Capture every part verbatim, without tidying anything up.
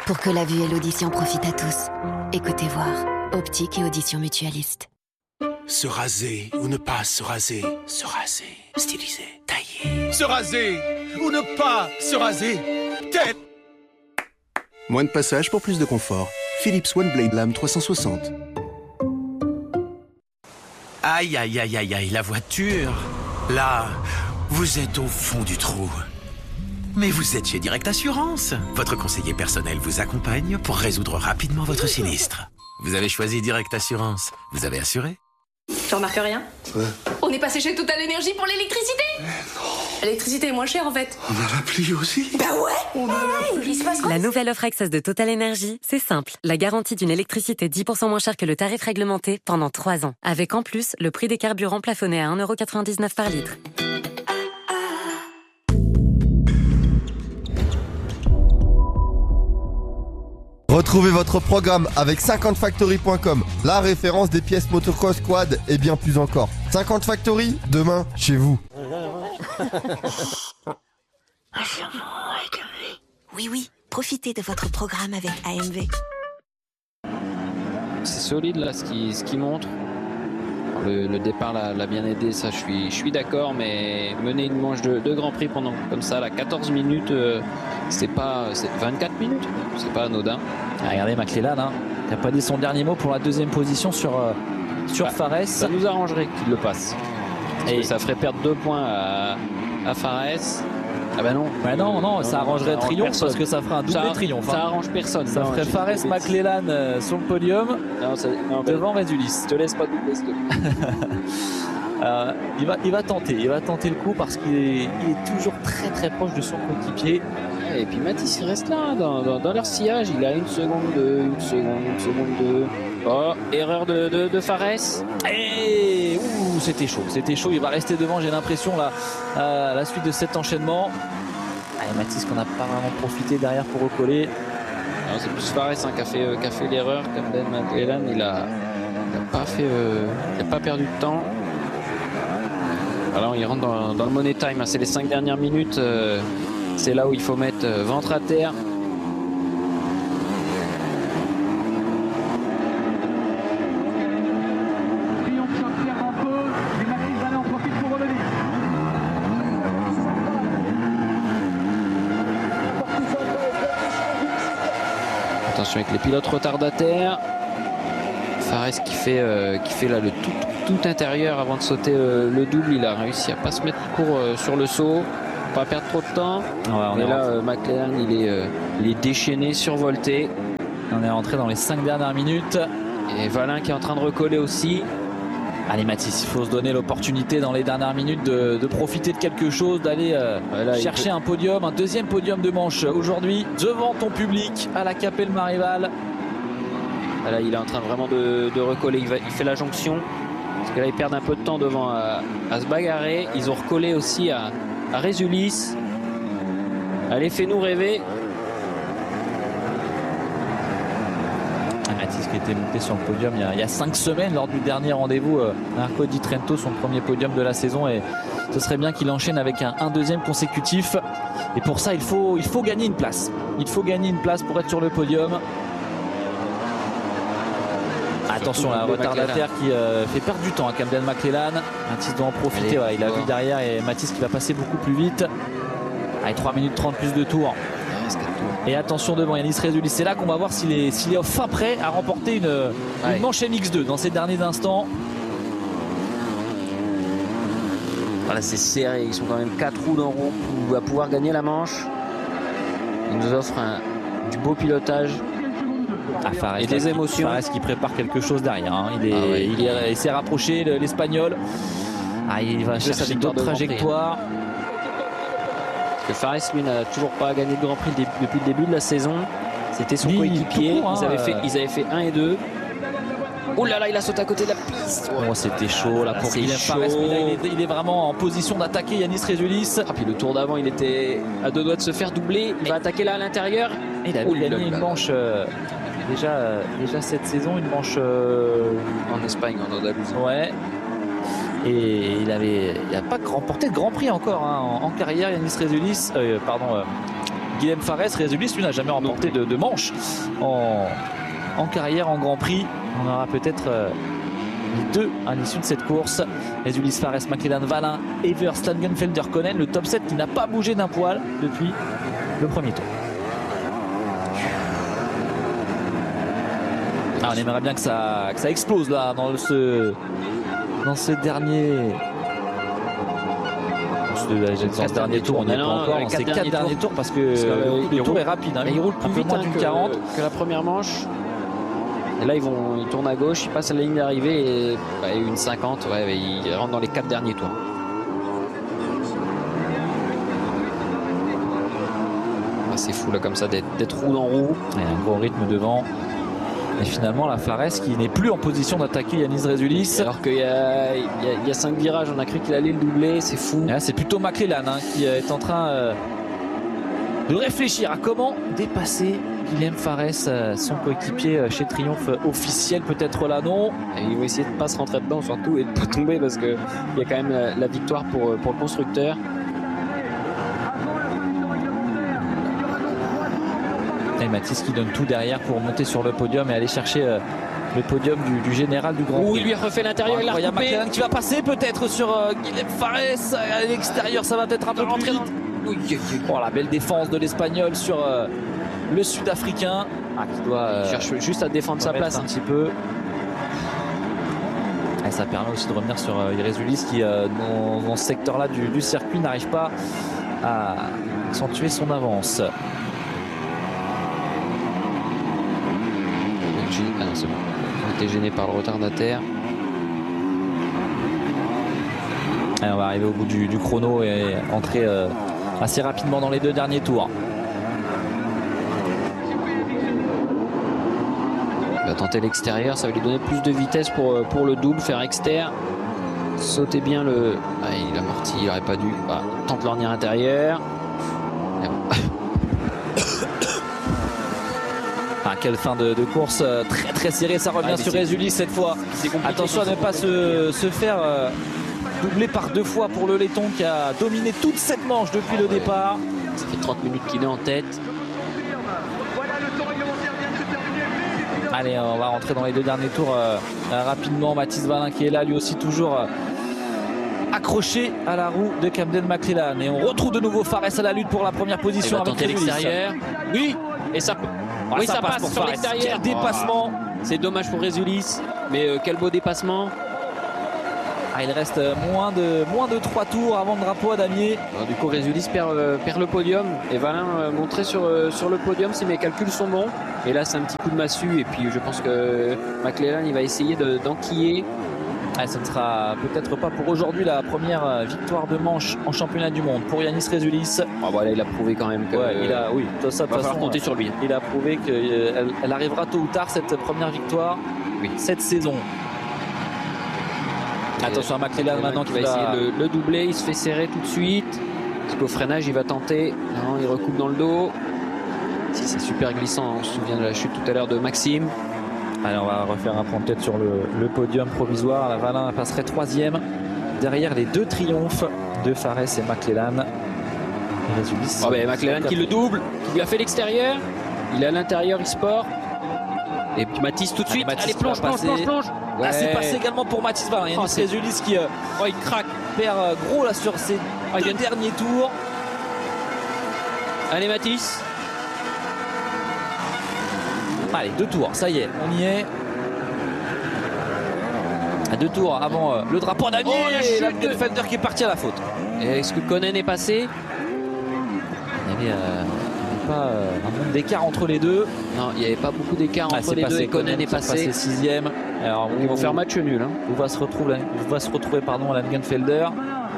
Pour que la vue et l'audition profitent à tous. Écoutez voir. Optique et audition mutualiste. Se raser ou ne pas se raser. Se raser. Styliser. Tailler. Se raser ou ne pas se raser. Tête. Moins de passage pour plus de confort. Philips One Blade Lame trois cent soixante. Aïe, aïe, aïe, aïe, aïe, la voiture. Là, vous êtes au fond du trou. Mais vous êtes chez Direct Assurance. Votre conseiller personnel vous accompagne pour résoudre rapidement votre sinistre. Vous avez choisi Direct Assurance. Vous avez assuré? Tu remarques rien? Ouais. On est passé chez Total Énergie pour l'électricité. L'électricité est moins chère en fait. On a la pluie aussi. Bah ouais. On a la pluie. Il se passe quoi? La nouvelle offre Access de Total Énergie, c'est simple. La garantie d'une électricité dix pour cent moins chère que le tarif réglementé pendant trois ans. Avec en plus le prix des carburants plafonné à un euro quatre-vingt-dix-neuf par litre. Retrouvez votre programme avec cinquante factory point com, la référence des pièces motocross, quad et bien plus encore. cinquante Factory, demain, chez vous. Oui, oui, profitez de votre programme avec A M V. C'est solide là ce qui, ce qui montre. Le, le départ l'a, l'a bien aidé, ça je suis, je suis d'accord, mais mener une manche de, de Grand Prix pendant comme ça, là, quatorze minutes, euh, c'est pas, c'est vingt-quatre minutes, c'est pas anodin. Ah, regardez McLellan, hein, il n'a pas dit son dernier mot pour la deuxième position sur, euh, sur bah, Fares. Ça nous arrangerait qu'il le passe. Parce Et que ça ferait perdre deux points à, à Fares. Ah bah non. Bah non, non, ça arrangerait ça triomphe personne. parce que ça ferait un double ça, triomphe. Ça hein. arrange personne. Ça non, ferait j'ai- Fares McLellan euh, sur le podium Non, ça, non, mais devant Résulis. je te laisse pas doubler, s'il te plaît. Euh, il, va, il va tenter, il va tenter le coup parce qu'il est, il est toujours très très proche de son coéquipier. Et puis Mathis il reste là, dans, dans, dans leur sillage, il a une seconde, deux, une seconde, une seconde, deux. Oh, erreur de, de, de Fares. Et ouh, c'était chaud, c'était chaud. Il va rester devant, j'ai l'impression, là, à la suite de cet enchaînement. Allez, Mathis qu'on n'a pas vraiment profité derrière pour recoller. Non, c'est plus Fares hein, qui a fait, euh, qui a fait l'erreur. Camden McLellan, il a, il a pas fait, euh, il a pas perdu de temps. Alors il rentre dans, dans le money time, hein, c'est les cinq dernières minutes. Euh, c'est là où il faut mettre euh, ventre à terre. Attention avec les pilotes retardataires. Fares qui fait, euh, qui fait là le tout, tout intérieur avant de sauter euh, le double. Il a réussi à pas se mettre court euh, sur le saut, pas perdre trop de temps. Ouais, on Et est là, rentré, euh, McLaren, il est, euh, il est déchaîné, survolté. on est rentré dans les cinq dernières minutes. Et Valin qui est en train de recoller aussi. Allez Mathis, il faut se donner l'opportunité dans les dernières minutes de, de profiter de quelque chose, d'aller euh, Ouais, là, il chercher peut- un podium, un deuxième podium de manche aujourd'hui devant ton public à la Capelle Marival. Là, il est en train vraiment de, de recoller. Il, va, il fait la jonction. Parce que là, ils perdent un peu de temps devant à, à se bagarrer. Ils ont recollé aussi à, à Résulis. Allez, fais-nous rêver. Mathis qui était monté sur le podium il y a, il y a cinq semaines lors du dernier rendez-vous euh, Marco Di Trento, son premier podium de la saison, et ce serait bien qu'il enchaîne avec un, un deuxième consécutif, et pour ça il faut, il faut gagner une place il faut gagner une place pour être sur le podium. Attention là, retardataire qui euh, fait perdre du temps à Camden McLellan. Mathis doit en profiter. Voilà, il a vu derrière et Mathis qui va passer beaucoup plus vite. Allez, trois minutes trente plus de tours. Et attention devant Yanis Résulis. C'est là qu'on va voir s'il est, s'il est enfin prêt à remporter une, une Ouais. manche M X deux dans ces derniers instants. Voilà, c'est serré. Ils sont quand même quatre roues dans roue pour pouvoir gagner la manche. Ils nous offrent un, du beau pilotage. Ah, Fares, Et des là, émotions. Fares qui prépare quelque chose derrière. hein. Il, est, Ah ouais. il, est, il s'est rapproché, le- l'Espagnol. Ah, il va Il veut sa chercher victoire d'autres de Grand Prix. trajectoires. Parce que Fares, lui, n'a toujours pas gagné de Grand Prix dé- depuis le début de la saison. C'était son Lui, coéquipier. tout court, hein, ils, avaient fait, euh. ils avaient fait un et deux. Oh là là, il a sauté à côté de la piste. Oh, c'était chaud là Là, pour c'est Guillaume chaud. Fares, mais là, il, est, il est vraiment en position d'attaquer Yanis Résulis. Ah, puis le tour d'avant, il était à deux doigts de se faire doubler. Il va attaquer là à l'intérieur. Il a Oh gagné là une là. manche euh, déjà, euh, déjà cette saison, une manche euh, En Espagne, en Andalousie. ouais. Et il avait, il n'a pas remporté de Grand Prix encore hein, en, en carrière. Yanis Résulis, euh, pardon, euh, Guilhem Fares, Résulis, lui n'a jamais remporté de, de manche en, en carrière en Grand Prix. On aura peut-être euh, les deux à l'issue de cette course. Résulis, Fares, McLellan, Valin, Evers, Langenfelder, Konen, le top sept qui n'a pas bougé d'un poil depuis le premier tour. Ah, on aimerait bien que ça, que ça explose là dans ce, dans ce dernier. Dans ce dernier tour, on n'y est pas encore. C'est quatre derniers tours parce que le tour est rapide. Hein. Il roule plus vite moins d'une quarante que la première manche. Et là, ils vont, ils tournent à gauche, ils passent à la ligne d'arrivée et bah, une cinquante. Ouais, ils rentrent dans les quatre derniers tours. Ah, c'est fou là comme ça d'être roue dans roue. Il y a un gros rythme devant. Et finalement, la Fares qui n'est plus en position d'attaquer Yanis Résulis. Alors qu'il y a, il y, a, il y a cinq virages, on a cru qu'il allait le doubler, c'est fou. C'est plutôt McLellan hein, qui est en train euh, de réfléchir à comment dépasser Guilhem Fares, euh, son coéquipier chez Triomphe officiel, peut-être là non. Et ils vont essayer de ne pas se rentrer dedans surtout et de ne pas tomber parce qu'il y a quand même la, la victoire pour, pour le constructeur. Et Mathis qui donne tout derrière pour monter sur le podium et aller chercher euh, le podium du, du général du Grand Prix. Ouh, il lui a refait l'intérieur, il a recoupé. Il y a McLellan qui va passer peut-être sur euh, Guilhem Fares à l'extérieur, ça va peut-être un peu plus vite. Oh, la belle défense de l'Espagnol sur euh, le Sud-Africain ah, qui doit euh, il cherche juste à défendre sa place un petit peu. Et ça permet aussi de revenir sur euh, Résulis qui euh, dans, dans ce secteur-là du, du circuit n'arrive pas à accentuer son avance. Ah non, c'est bon. On était gêné par le retardataire. Et on va arriver au bout du, du chrono et entrer euh, assez rapidement dans les deux derniers tours. Il va tenter l'extérieur, ça va lui donner plus de vitesse pour, pour le double, faire extérieur. Sauter bien le. Ah, il a amorti, il n'aurait pas dû. Ah, tente l'ornière intérieure. Ah, quelle fin de, de course euh, très très serrée, ça revient ah, sur Résulis cette fois. Attention à ne pas se, se faire euh, doubler par deux fois pour le laiton qui a dominé toute cette manche depuis ah, le ouais. départ. Ça fait trente minutes qu'il est en tête. Allez, on va rentrer dans les deux derniers tours euh, euh, rapidement. Mathis Valin qui est là lui aussi toujours euh, accroché à la roue de Camden McLellan. Et on retrouve de nouveau Fares à la lutte pour la première position avec l'extérieur. Oui, et ça peut. Ah, oui, ça, ça passe, passe sur l'extérieur. Quel dépassement. C'est dommage pour Résulis, mais euh, quel beau dépassement. Ah, il reste moins de, moins de trois tours avant le drapeau à damier. Alors, du coup, Résulis perd, euh, perd le podium. Et Valin euh, montré sur, euh, sur le podium si mes calculs sont bons. Et là, c'est un petit coup de massue. Et puis, je pense que McLellan, il va essayer d'enquiller. De, Ah, ce ne sera peut-être pas pour aujourd'hui la première victoire de manche en championnat du monde pour Yanis Résulis. Ah bah là, il a prouvé quand même que ouais, il a, oui, ça, ça, va falloir compter sur lui. Il a prouvé qu'elle elle arrivera tôt ou tard cette première victoire oui. cette saison. Et attention à McLellan maintenant qui va, va essayer le, le doubler. Il se fait serrer tout de suite. Parce qu'au freinage, il va tenter. Non, il recoupe dans le dos. Si c'est super glissant, on se souvient de la chute tout à l'heure de Maxime. Allez, on va refaire un point peut-être sur le, le podium provisoire. La Valin passerait troisième derrière les deux triomphes de Fares et McLellan. Résulis. Oh, ben, McLellan qui le double, qui lui a fait l'extérieur. Il est à l'intérieur, il sport. Et puis Mathis tout de suite. Allez, Allez plonge, plonge, plonge, plonge. Ouais. Là, c'est passé également pour Mathis Valin. Yanis oh, Résulis qui euh, oh, il craque. Perd euh, gros là sur ses oh, deux derniers tours. Allez Mathis. Allez, deux tours, ça y est, on y est. À deux tours avant euh, le drapeau d'Amier oh, et Langenfelder qui est parti à la faute. Est-ce que Konen est passé? Il n'y avait, euh, pas euh, un monde d'écart entre les deux. Non, il n'y avait pas beaucoup d'écart ah, entre les passé, deux. Et Konen, Konen est passé. passé sixième. Alors, ils vont faire match nul. Hein. Où va se retrouver, où va se retrouver pardon, Langenfelder.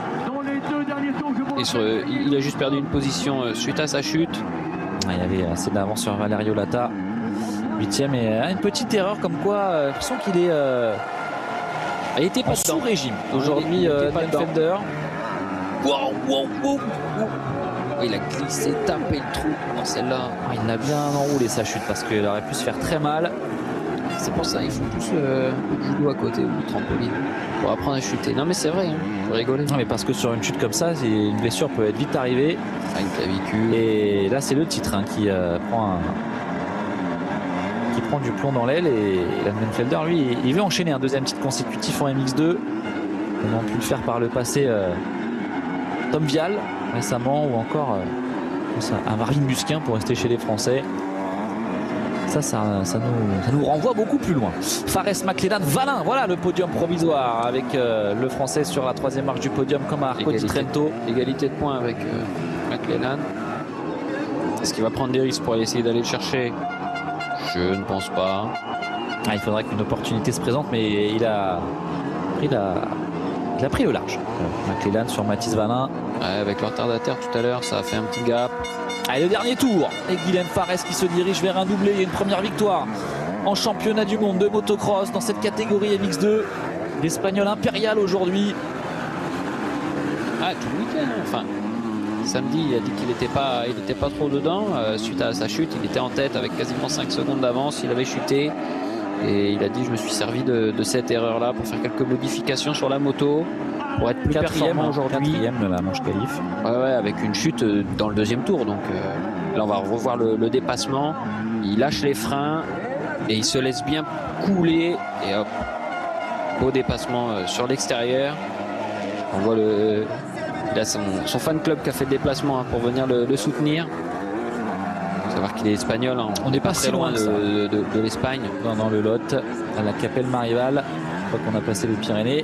Et sur, il a juste perdu une position euh, suite à sa chute. Ah, il y avait assez d'avance sur Valerio Lata. Huitième et euh, une petite erreur comme quoi euh, j'ai l'impression qu'il est euh, il était pas sous régime aujourd'hui. Langenfelder. Wow, wow, wow. Il a glissé, tapé le trou dans celle-là. Ah, il a bien enroulé sa chute parce qu'il aurait pu se faire très mal. c'est pour ça, ils font tous le, le judo à côté ou le trampoline pour apprendre à chuter. Non mais c'est vrai, hein, faut rigoler. Non mais parce que sur une chute comme ça, une blessure peut être vite arrivée. Ah, une clavicule. Et là c'est le titre hein, qui euh, prend un... qui prend du plomb dans l'aile et Langenfelder lui il veut enchaîner un deuxième titre consécutif en M X deux. On a pu le faire par le passé euh, Tom Vial récemment ou encore euh, ça, à Marine Musquin pour rester chez les Français. Ça, ça, ça, nous, ça nous renvoie beaucoup plus loin. Fares, McClellan, Valin, voilà le podium provisoire avec euh, le Français sur la troisième marche du podium comme à Arco di Trento. Égalité de points avec euh, McClellan. Est-ce qu'il va prendre des risques pour essayer d'aller le chercher? Je ne pense pas. Ah, il faudrait qu'une opportunité se présente, mais il a pris, la, il a pris le large. Euh, McClellan sur Mathis Valin. Ouais, avec le retardataire tout à l'heure, ça a fait un petit gap. Allez, le dernier tour. Et Guilhem Fares qui se dirige vers un doublé et une première victoire en championnat du monde de motocross dans cette catégorie M X deux. L'Espagnol impérial aujourd'hui. Ah, tout le week-end. Enfin, samedi, il a dit qu'il n'était pas, il était pas trop dedans. Euh, suite à sa chute, il était en tête avec quasiment cinq secondes d'avance. Il avait chuté. Et il a dit, je me suis servi de, de cette erreur-là pour faire quelques modifications sur la moto. Pour être plus performant aujourd'hui. Quatrième la manche qualif. Ouais, ouais, avec une chute dans le deuxième tour. Donc euh, là, on va revoir le, le dépassement. Il lâche les freins et il se laisse bien couler. Et hop, beau dépassement euh, sur l'extérieur. On voit le, il a son, son fan club qui a fait le déplacement hein, pour venir le, le soutenir. Il faut savoir qu'il est espagnol. Hein. On n'est pas, pas très loin de, de, de, de l'Espagne. Dans, dans le Lot, à la Capelle Marival. Je crois qu'on a passé les Pyrénées.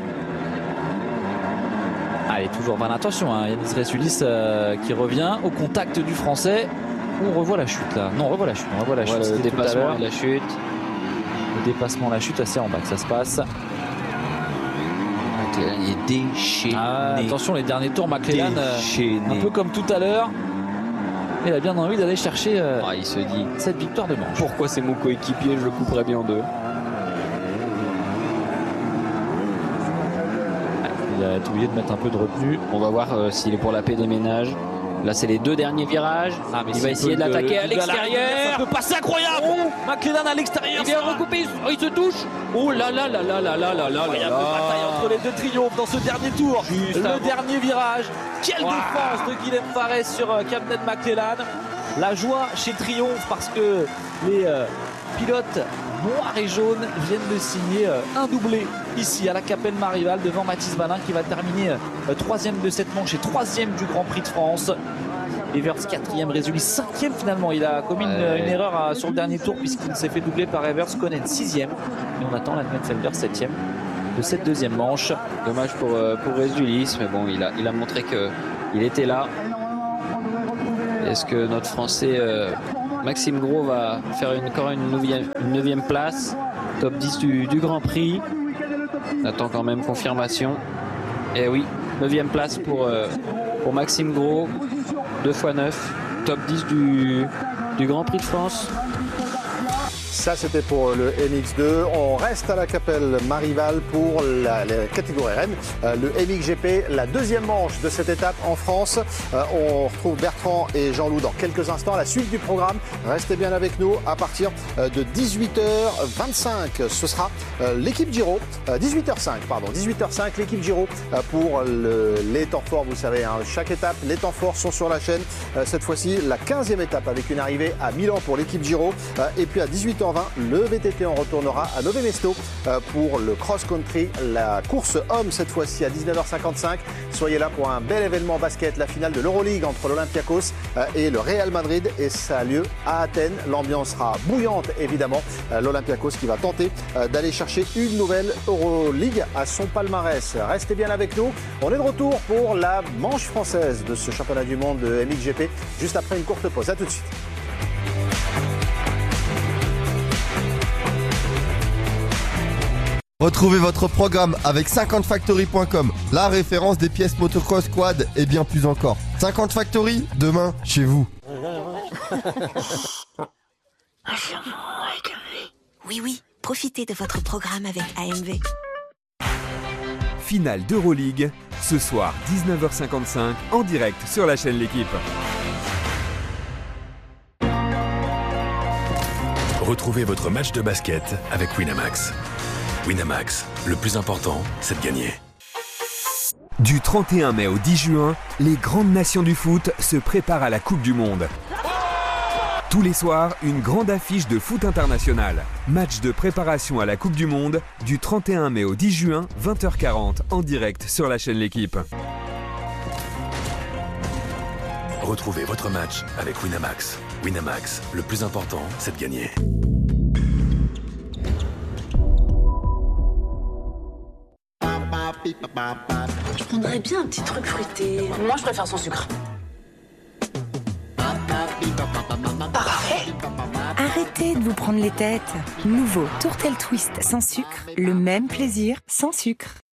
Allez, toujours Valin. Attention, hein, Yanis Ressulis euh, qui revient au contact du Français. On revoit la chute là. Non, on revoit la chute. On revoit la chute. Ouais, le dépassement et la chute. Le dépassement, la chute, assez en bas que ça se passe. McClellan est déchaîné. Ah, attention, les derniers tours, McClellan, euh, un peu comme tout à l'heure. Il a bien envie d'aller chercher euh, ah, il se dit cette victoire de manche. Pourquoi c'est mon coéquipier, je le couperais bien en deux. Il a oublié de mettre un peu de retenue. On va voir euh, s'il est pour la paix des ménages. Là, c'est les deux derniers virages. Ah, mais il va essayer de l'attaquer à l'extérieur. Ça peut passer incroyable. Oh, McClellan à l'extérieur. Il vient recouper. Oh, il se touche. Oh là là là là là là là là. Il y a une bataille entre les deux triomphes dans ce dernier tour. Juste le avant. Dernier virage. Quelle wow. défense de Guilhem Fares sur euh, Camden McClellan. La joie chez Triomphe parce que les euh, pilotes noirs et jaunes viennent de signer euh, un doublé ici à la Capelle Marival devant Mathis Valin qui va terminer euh, troisième de cette manche et troisième du Grand Prix de France. Evers quatrième, Ressulis cinquième finalement. Il a commis ouais. une, une erreur à, sur le dernier tour puisqu'il s'est fait doubler par Evers. Konen sixième et on attend Langenfelder septième de cette deuxième manche. Dommage pour, euh, pour Ressulis, mais bon, il a, il a montré qu'il était là. Est-ce que notre Français euh, Maxime Gros va faire une, encore une neuvième, une neuvième place, top dix du, du Grand Prix? On attend quand même confirmation. Et oui, neuvième place pour, euh, pour Maxime Gros, deux fois neuf, top dix du, du Grand Prix de France. Ça, c'était pour le M X deux. On reste à la Capelle Marival pour la, la catégorie R N. Euh, le M X G P, la deuxième manche de cette étape en France. Euh, on retrouve Bertrand et Jean-Loup dans quelques instants. La suite du programme, restez bien avec nous à partir de dix-huit heures vingt-cinq. Ce sera euh, l'équipe Giro. Euh, dix-huit heures cinq, pardon. dix-huit heures cinq, l'équipe Giro euh, pour le, les temps forts. Vous savez, hein, chaque étape, les temps forts sont sur la chaîne. Euh, cette fois-ci, la quinzième étape avec une arrivée à Milan pour l'équipe Giro. Euh, et puis à dix-huit heures vingt, le V T T, on retournera à Nové Mesto pour le cross-country, la course homme cette fois-ci à dix-neuf heures cinquante-cinq. Soyez là pour un bel événement basket, la finale de l'Euroleague entre l'Olympiakos et le Real Madrid, et ça a lieu à Athènes. L'ambiance sera bouillante évidemment. L'Olympiakos qui va tenter d'aller chercher une nouvelle Euroleague à son palmarès. Restez bien avec nous. On est de retour pour la manche française de ce championnat du monde de M X G P juste après une courte pause. À tout de suite. Retrouvez votre programme avec cinquante factory point com, la référence des pièces motocross, quad et bien plus encore. cinquante Factory, demain, chez vous. Oui, oui, profitez de votre programme avec A M V. Finale d'Euroleague, ce soir dix-neuf heures cinquante-cinq, en direct sur la chaîne L'Équipe. Retrouvez votre match de basket avec Winamax. Winamax, le plus important, c'est de gagner. Du trente et un mai au dix juin, les grandes nations du foot se préparent à la Coupe du Monde. Tous les soirs, une grande affiche de foot international. Match de préparation à la Coupe du Monde du trente et un mai au dix juin, vingt heures quarante, en direct sur la chaîne L'Équipe. Retrouvez votre match avec Winamax. Winamax, le plus important, c'est de gagner. Je prendrais bien un petit truc fruité. Moi, je préfère sans sucre. Parfait. Arrêtez de vous prendre les têtes. Nouveau Tourtel Twist sans sucre, le même plaisir sans sucre.